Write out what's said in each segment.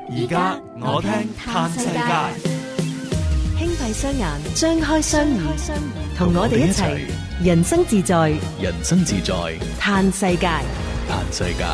而家我聽嘆世界， 輕閉雙眼，張開雙耳，同我哋一齊人生自在， 人生自在， 嘆世界。 嘆世界。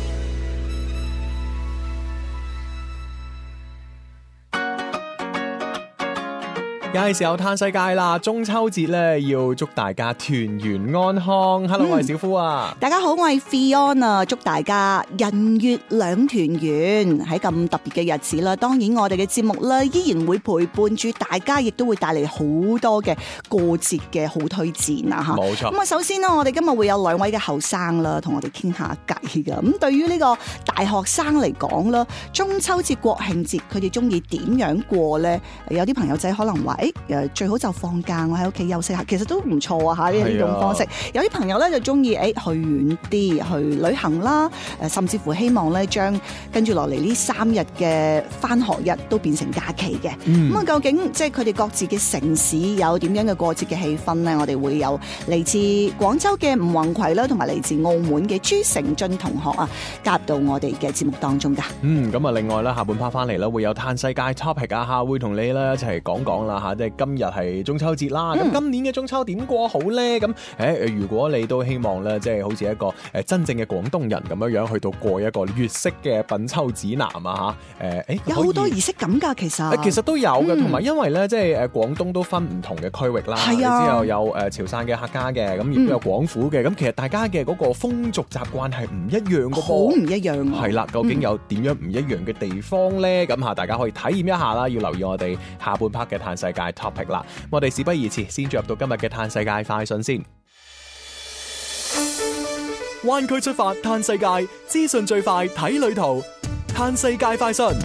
又係時候嘆世界啦！中秋節咧，要祝大家團圓安康。Hello，我係小夫啊！ 大家好，我係 Fiona， 祝大家人月兩團圓。喺咁特別嘅日子啦，當然我哋嘅節目咧依然會陪伴住大家，亦都會帶嚟好多嘅過節嘅好推薦啊！吓， 冇錯。 咁啊，首先呢，我哋今日會有兩位嘅後生啦，同我哋傾下偈嘅。咁對於呢個大學生嚟講啦，中秋節、國慶節，佢哋中意點樣過咧？有啲朋友仔可能話，最好就放假，我喺屋企休息下，其實都唔錯啊！吓，呢種方式。有啲朋友咧就中意去遠啲去旅行啦，甚至乎希望咧將跟住落嚟呢3日嘅返學日都變成假期嘅。咁啊，究竟即係佢哋各自嘅城市有點樣嘅過節嘅氣氛咧？我哋會有嚟自廣州嘅吳宏葵啦，同埋嚟自澳門嘅朱成俊同學啊，加入到我哋嘅節目當中噶。 咁啊，另外啦，下半 part 翻嚟啦，會有嘆世界 topic 啊，會同你咧一齊講啦吓，即係今日係中秋節啦。咁今年嘅中秋點過好咧？咁如果你都希望咧，即係好似一個真正嘅廣東人咁樣去到過一個粵式嘅品秋指南啊吓， 有好多儀式感噶，其實都有嘅，同埋因為咧，即係廣東都分唔同嘅區域啦，之後有潮汕嘅客家嘅，咁亦都有廣府嘅，咁其實大家嘅嗰個風俗習慣係唔一樣嘅噃， 好唔一樣啊！ 係啦，究竟有點樣唔一樣嘅地方咧？咁大家可以體驗一下啦，要留意我哋下半 part 嘅嘆世界 topic 啦。我哋事不宜遲，先進入到今日嘅嘆世界快訊先。灣區出發嘆世界，資訊最快睇旅途，嘆世界快訊。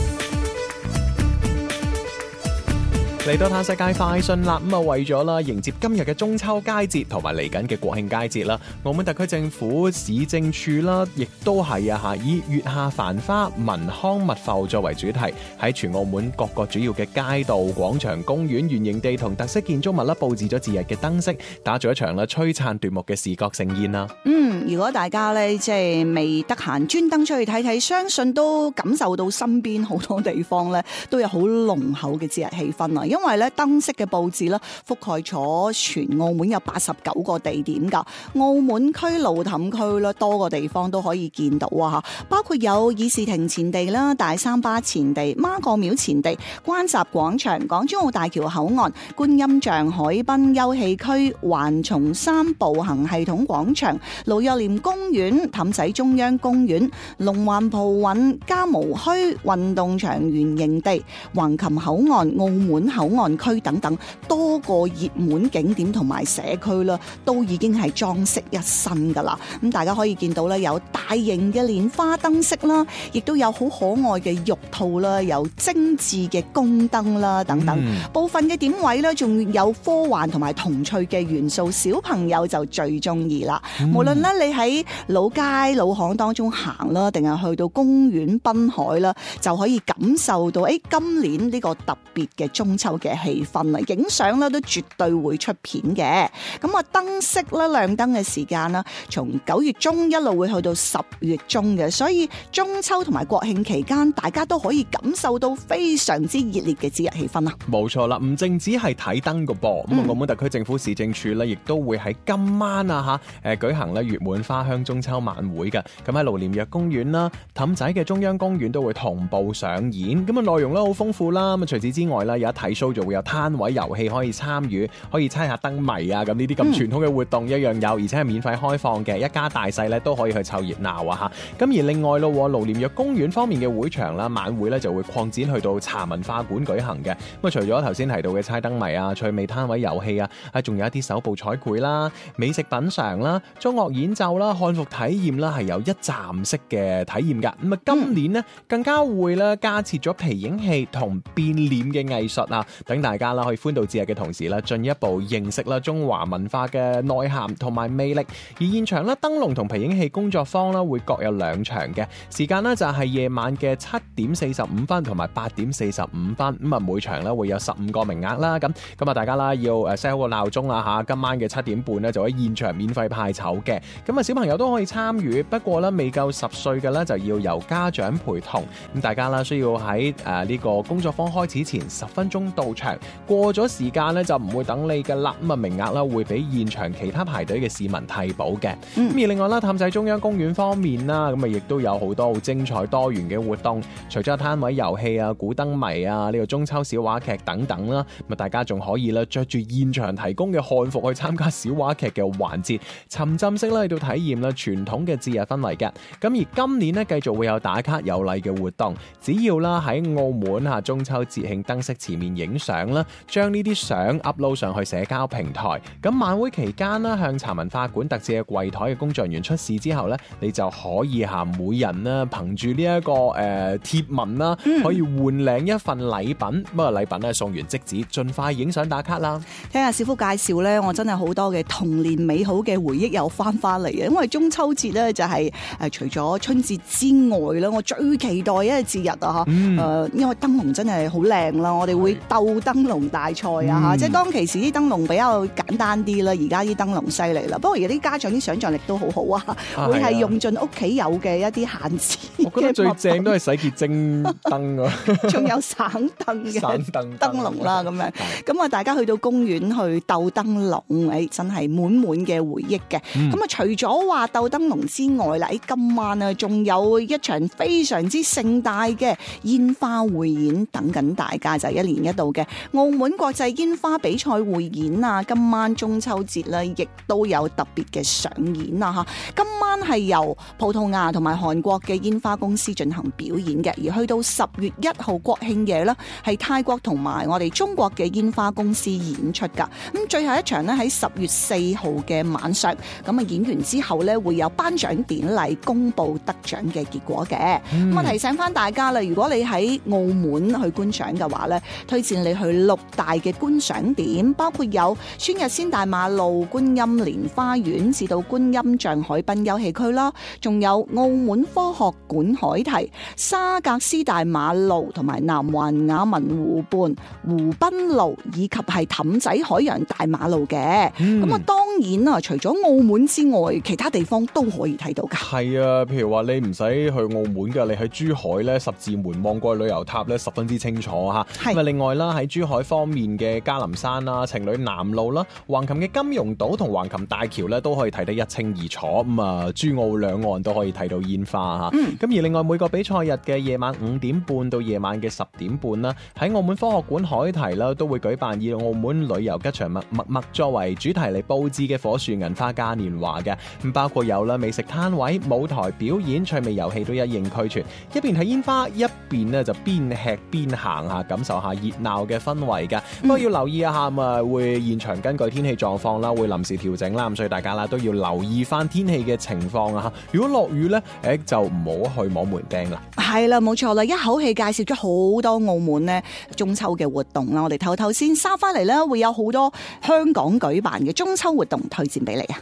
嚟到嘆世界快訊啦，咁為咗啦迎接今日嘅中秋佳節同埋嚟緊嘅國慶佳節啦，澳門特區政府市政處啦，亦都係以月下繁花、文康密埠作為主題，喺全澳門各個主要嘅街道、廣場、公園、圓形地同特色建築物啦，佈置咗節日嘅燈飾，打造一場啦璀璨奪目嘅視覺盛宴啦。 如果大家咧即係未得閒專登出去睇睇，相信都感受到身邊好多地方咧都有好濃厚嘅節日氣氛啊！因為咧燈飾嘅佈置咧覆蓋咗全澳門有89個地點噶，澳門區、路氹區啦多個地方都可以見到啊！包括有議事亭前地啦、大三巴前地、媽閣廟前地、關閘廣場、港珠澳大橋口岸、觀音像海濱休憩區、環松山步行系統廣場、盧若廉公園、氹仔中央公園、龍環葡韻嘉模墟運動場圓形地、橫琴口岸、澳門口岸區等等多個熱門景點同埋社區啦，都已經係裝飾一新噶啦。咁大家可以見到咧，有大型嘅蓮花燈飾啦，亦都有好可愛嘅玉兔啦，有精緻嘅宮燈啦等等。部分嘅點位咧，仲有科幻同埋童趣嘅元素，小朋友就最中意啦。無論咧你喺老街老巷當中行啦，定係去到公園濱海啦，就可以感受到今年呢個特別嘅中秋嘅氣氛啦，影相咧都絕對會出片嘅。咁啊，燈飾咧亮燈嘅時間啦，從9月中一路會去到10月中嘅，所以中秋同埋國慶期間，大家都可以感受到非常之熱烈嘅節日氣氛啊！ 冇錯啦，唔淨止係睇燈噶噃，咁澳門特區政府市政處咧，亦都會喺今晚舉行咧月滿花香中秋晚會嘅。咁喺盧廉若公園啦、氹仔嘅中央公園都會同步上演。咁啊，內容咧好豐富啦。咁啊，除此之外咧，有一睇 show 就會有攤位遊戲可以參與，可以猜下燈謎啊，咁呢啲咁傳統嘅活動一樣有，而且係免費開放嘅，一家大細咧都可以去湊熱鬧啊嚇。咁而另外咯，盧廉若公園方面嘅會場啦，晚會咧就會擴展去到茶文化館舉行嘅。咁啊，除咗頭先提到嘅猜燈謎啊、趣味攤位遊戲啊，仲有一啲手部彩繪啦、美食品嘗啦、中樂演奏啦、漢服體驗啦，係有一站式嘅體驗㗎。咁啊，今年呢更加會咧加設咗皮影戲同變臉嘅藝術啊， 等大家啦可以歡度節日嘅同時啦，進一步認識啦中華文化嘅內涵同埋魅力。而現場咧燈籠同皮影戲工作坊啦會各有2場嘅時間呢，就係夜晚嘅7:45同埋8:45，咁啊每場咧會有15個名額啦。咁啊大家啦要set好個鬧鐘啦嚇，今晚嘅7點半咧就喺現場免費派籌嘅。咁啊小朋友都可以參與，不過咧未夠10歲嘅咧就要由家長陪同。咁大家啦需要喺呢個工作坊開始前10分鐘到場，過咗時間咧就唔會等你嘅啦。咁啊名額啦會俾現場其他排隊嘅市民替補嘅。咁而另外啦，氹仔中央公園方面啦，咁啊亦都有好多好精彩多元嘅活動，除咗攤位遊戲啊、古燈謎啊、呢個中秋小話劇等等啦，咁啊大家仲可以啦着住現場提供嘅漢服去參加小話劇嘅環節，沉浸式啦去到體驗啦傳統嘅節日氛圍嘅。咁而今年呢，繼續會有打卡有禮嘅活動，只要啦喺澳門中秋節慶燈飾前面影相啦，將呢啲相 upload 上去社交平台。咁晚會期間啦，向茶文化館特製嘅櫃台嘅工作人員出示之後咧，你就可以每人啦憑住呢一個貼文啦，可以換領一份禮品。咁啊禮品咧送完即止，盡快影相打卡啦。 聽阿小夫介紹咧，我真係好多嘅童年美好嘅回憶又翻嚟嘅。因為中秋節咧就係除咗春節之外咧，我最期待一個節日啊因為燈籠真係好靚啦，我哋會鬥燈籠大賽啊即係當其時啲燈籠比較簡單啲啦，而家啲燈籠犀利啦。不過而家啲家長啲想像力都好好會係用盡屋企有嘅一啲限制。 我覺得最正都係洗潔精燈啊， 仲有省燈嘅燈籠啦咁樣。咁啊，大家去到公園去鬥燈籠，真係滿滿嘅回憶嘅。咁除咗話鬥燈籠之外啦，今晚啊仲有一場非常之盛大嘅煙花匯演等緊大家，就係1年1度嘅澳門國際煙花比賽匯演啊！今晚中秋節咧，亦都有特別嘅上演啊！今晚係由葡萄牙同埋韓國嘅煙花公司進行表演嘅，而去到10月1號國慶夜咧，係泰國同埋我哋中國嘅煙花公司演出噶。咁最後一場咧喺10月4號嘅晚上，咁啊演完之後咧會有頒獎典禮公布得獎嘅結果嘅。咁我提醒翻大家啦，如果你喺澳門去觀賞嘅話咧，推薦你去6大嘅觀賞點，包括有孫逸仙大馬路、觀音蓮花園至到觀音像海濱休憩區啦，仲有澳門科學館海堤、沙格斯大馬路同埋南環雅文湖畔、湖濱路以及係氹仔海洋大馬路嘅。咁當然啊，除咗澳門之外，其他地方都可以睇到㗎。 係啊，譬如話你唔使去澳門㗎，你喺珠海咧十字門望過去旅遊塔咧十分之清楚嚇。咁啊，另外啦喺珠海方面嘅嘉林山啦、情侶南路啦、橫琴嘅金融島同橫琴大橋咧都可以睇得一清二楚。咁啊，珠澳兩岸都可以睇到煙花嚇。咁而另外每個比賽日嘅夜晚5點半到夜晚嘅10點半啦，喺澳門科學館海堤啦都會舉辦以澳門旅遊吉祥物麥麥作為主題嚟佈置嘅火樹銀花嘉年華嘅。咁包括有啦美食攤位、舞台表演、趣味遊戲都一應俱全。一邊睇煙花，一邊咧就邊吃邊行下，感受下熱鬧嘅氛圍嘅。不過要留意一下啊，會現場根據天氣狀況啦，會臨時調整啦。咁所以大家啦都要留意翻天氣嘅情況啊。如果落雨咧，就唔好去摸門釘啦。係啦，冇錯啦，一口氣介紹咗好多澳門咧中秋嘅活動啦。我哋頭先沙翻嚟咧，會有好多香港舉辦嘅中秋活動推薦俾你啊！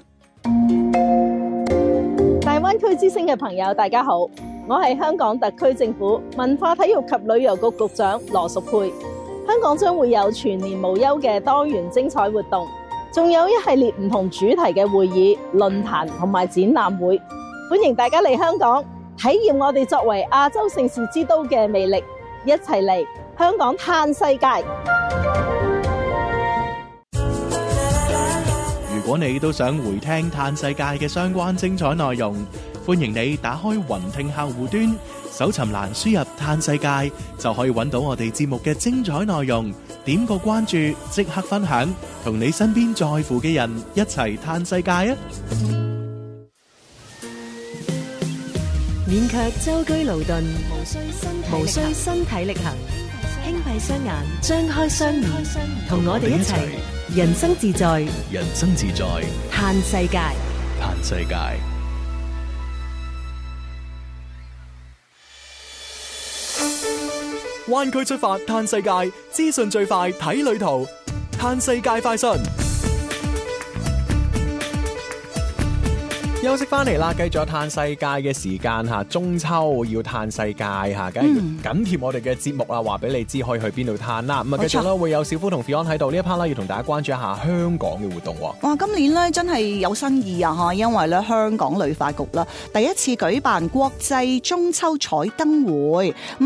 大灣區之星嘅朋友，大家好，我係香港特區政府文化體育及旅遊局局長羅淑佩。香港將會有全年無休嘅多元精彩活動，仲有一系列唔同主題嘅會議、論壇同埋展覽會，歡迎大家嚟香港體驗我哋作為亞洲盛事之都嘅魅力，一齊嚟香港嘆世界。 如果你都想回聽嘆世界嘅相關精彩內容，歡迎你打開雲聽客戶端，搜尋欄輸入嘆世界，就可以揾到我哋節目嘅精彩內容。點個關注，即刻分享，同你身邊在乎嘅人一齊嘆世界啊！ 免卻舟車勞頓，無需身體力行，輕閉雙眼，張開雙耳，同我哋一齊人生自在， 人生自在， 嘆世界， 嘆世界。 灣區出發嘆世界，資訊最快睇旅途，嘆世界快訊。 休息翻嚟啦，繼續有嘆世界嘅時間嚇，中秋要嘆世界嚇，梗係要緊貼我哋嘅節目啦，話俾你知可以去邊度嘆啦。咁啊，繼續咧會有小夫同 Fion 喺度，呢一 part 啦要同大家關注一下香港嘅活動。 哇，今年咧真係有新意啊嚇，因為咧香港旅發局啦第一次舉辦國際中秋彩燈會。